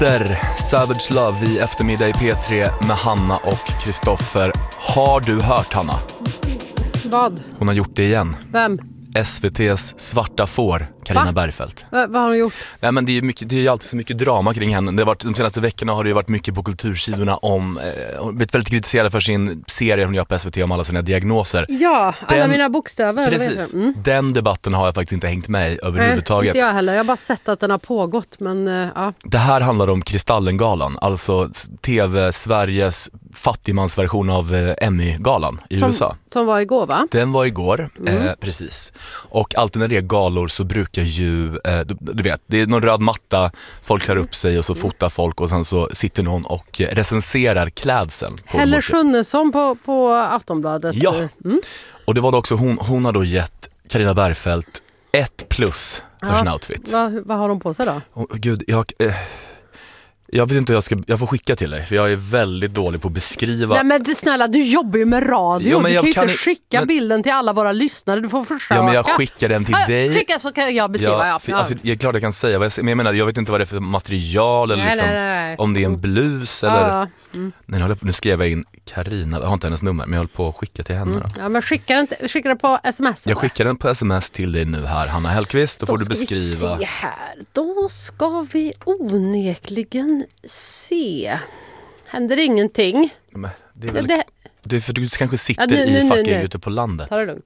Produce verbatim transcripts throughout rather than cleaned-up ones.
Efter Savage Love i eftermiddag i P tre med Hanna och Kristoffer. Har du hört, Hanna? Vad? Hon har gjort det igen. Vem? S V T:s svarta får, Carina Bergfeldt. Va? Vad har hon gjort? Nej, men det är mycket, det är ju alltid så mycket drama kring henne. Det har varit, de senaste veckorna har det ju varit mycket på kultursidorna om eh, hon har blivit väldigt kritiserad för sin serie hon gör på S V T om alla sina diagnoser. Ja, alla den, mina bokstäver. Precis, mm. den debatten har jag faktiskt inte hängt med i överhuvudtaget. Nej, inte jag heller. Jag har bara sett att den har pågått, men uh, ja. Det här handlar om Kristallengalan, alltså T V Sveriges fattigmansversion av eh, Emmy-galan i som, U S A. Som var igår, va? Den var igår, Mm. eh, precis. Och alltid när det är galor så brukar ju, eh, du, du vet, det är någon röd matta, folk klär upp sig och så fotar folk och sen så sitter någon och recenserar klädseln. Helle Schunnesson på, på Aftonbladet. Ja, mm. och det var då också, hon, hon har då gett Carina Bergfeldt ett plus för ja. sin outfit. Va, vad har hon på sig då? Oh, Gud, jag... Eh, Jag vet inte hur jag ska, jag får skicka till dig för jag är väldigt dålig på att beskriva. Nej men snälla, du jobbar ju med radio. Jo, men du jag kan ju kan inte i- skicka men- bilden till alla våra lyssnare. Du får försöka. Ja, men jag skickar den till Ah, dig. Skicka så kan jag beskriva. Ja, för, ja. alltså, jag är klart jag kan säga vad jag, men jag menar, jag vet inte vad det är för material eller Nej, liksom, nej, nej, nej. om det är en blus eller... Ja, mm. Nej, nu, håller jag på, nu skrev jag in Carina, jag har inte hennes nummer men jag håller på att skicka till henne. Mm. Då. Ja, men skicka den, till- skicka den på sms. Jag eller? skickar den på sms till dig nu här, Hanna Hellqvist. Då får du ska beskriva. Vi se här. Då ska vi onekligen se. Händer ingenting. Men det är väl, Det, det är för du kanske sitter Ja, nu- nu- i nu- fucking nu. ute på landet. ta det lugnt.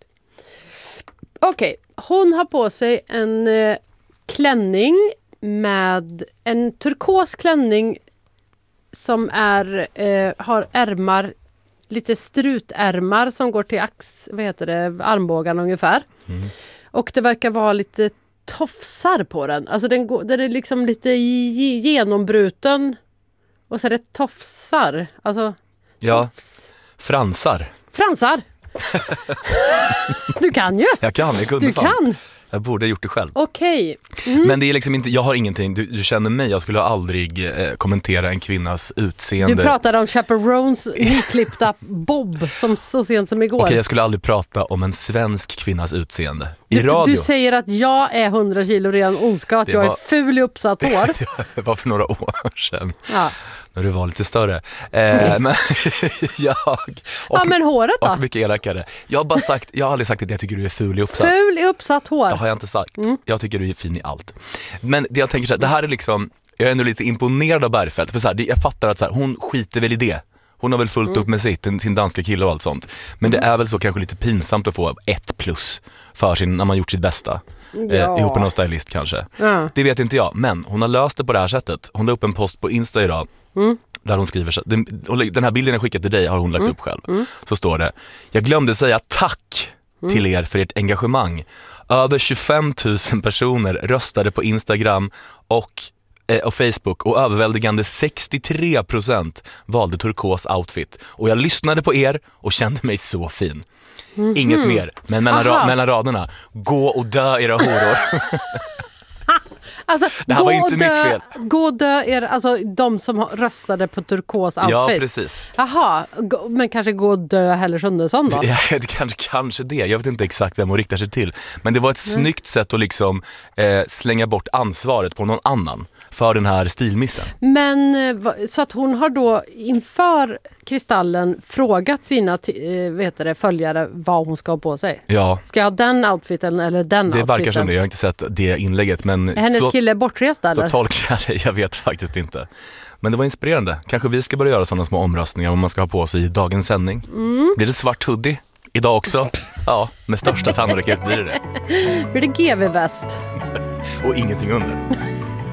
Okej, hon har på sig en eh, klänning med en turkos klänning som är, eh, har ärmar, lite strutärmar som går till ax, vad heter det, armbågarna ungefär. Mm. Och det verkar vara lite tofsar på den. Alltså den, går, den är liksom lite ge- genombruten. Och så är det tofsar. Alltså Ja, tofs. fransar. Fransar! Du kan ju! Jag kan, jag kunde Du fan. kan! Jag borde ha gjort det själv. Okej. Mm. Men det är liksom inte, jag har ingenting, du, du känner mig, jag skulle aldrig eh, kommentera en kvinnas utseende. Du pratade om Chaperones nyklippta Bob som så sent som igår. Okej, jag skulle aldrig prata om en svensk kvinnas utseende. I du, radio. du säger att jag är hundra kilo ren ondska, att Det jag var- är ful i uppsatt hår. Det var för några år sedan, Ja. när du var lite större. Eh, men jag... Och, ja, men håret då? och mycket elakare. Jag har bara sagt, jag har aldrig sagt att jag tycker du är ful i uppsatt. Ful i uppsatt hår. Det har jag inte sagt. Mm. Jag tycker du är fin i allt. Men det jag tänker så här, det här är liksom, jag är ändå lite imponerad av Bergfeldt. För så här, det- jag fattar att så här, hon skiter väl i det. Hon har väl fullt Mm. upp med sitt, sin danska kille och allt sånt. Men det är väl så kanske lite pinsamt att få ett plus för sin, när man gjort sitt bästa. Eh, Ja. ihop med någon stylist kanske. Ja. Det vet inte jag, men hon har löst det på det här sättet. Hon la upp en post på Insta idag. Mm. Där hon skriver så, den, den här bilden jag skickat till dig har hon lagt upp själv. Så står det: jag glömde säga tack till er för ert engagemang. Över tjugofem tusen personer röstade på Instagram och, eh, och Facebook och överväldigande sextiotre procent valde turkos outfit. Och jag lyssnade på er och kände mig så fin. Inget mer, men mellan, Aha. ra- mellan raderna, gå och dö era horor. Alltså, Det här gå var inte och mitt dö, fel. Gå och dö er, alltså de som har- röstade på turkos outfit. Ja, precis. Jaha, gå- men kanske gå och dö Helle Schunnesson då? Ja, det kanske, kanske det. Jag vet inte exakt vem hon riktar sig till. Men det var ett snyggt sätt att liksom eh, slänga bort ansvaret på någon annan för den här stilmissen. Men eh, va- så att hon har då inför Kristallen frågat sina t- eh, vet det, följare vad hon ska ha på sig. Ja, Ska jag ha den outfiten eller den det outfiten? verkar som det. Jag har inte sett det inlägget. Men Är hennes så, kille bortrest så eller? tolkar jag det. Jag vet faktiskt inte. Men det var inspirerande. Kanske vi ska börja göra sådana små omröstningar om man ska ha på sig i dagens sändning. Mm. Blir det svart hoodie idag också? Ja, med största sannolikhet blir det det. Blir det G V-väst? Och ingenting under.